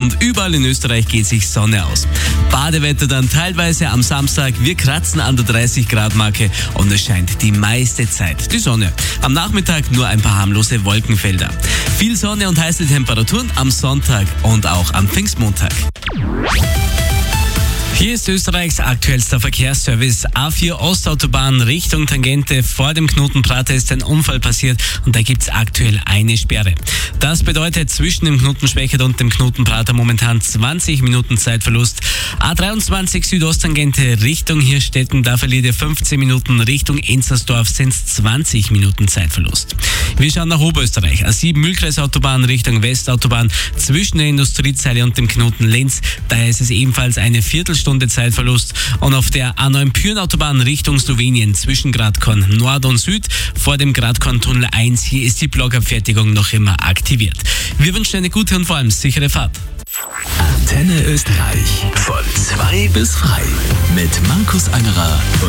und überall in Österreich geht sich Sonne aus. Badewetter dann teilweise am Samstag. Wir kratzen an der 30-Grad-Marke und es scheint die meiste Zeit die Sonne. Am Nachmittag nur ein paar harmlose Wolkenfelder. Viel Sonne und heiße Temperaturen am Sonntag und auch am Pfingstmontag. Hier ist Österreichs aktuellster Verkehrsservice. A4 Ostautobahn Richtung Tangente. Vor dem Knoten Prater ist ein Unfall passiert und da gibt's aktuell eine Sperre. Das bedeutet zwischen dem Knoten Schwächert und dem Knoten Prater momentan 20 Minuten Zeitverlust. A23 Südosttangente Richtung Hirstetten, da verliert ihr 15 Minuten. Richtung Enzersdorf sind's 20 Minuten Zeitverlust. Wir schauen nach Oberösterreich. A7 Mühlkreisautobahn Richtung Westautobahn zwischen der Industriezeile und dem Knoten Lenz. Da ist es ebenfalls eine Viertelstunde Zeitverlust. Und auf der A9 Pyrenautobahn Richtung Slowenien zwischen Gradkorn Nord und Süd vor dem Gradkorn-Tunnel 1. Hier ist die Blockabfertigung noch immer aktiviert. Wir wünschen eine gute und vor allem sichere Fahrt. Antenne Österreich von 2 bis frei mit Markus Angerer und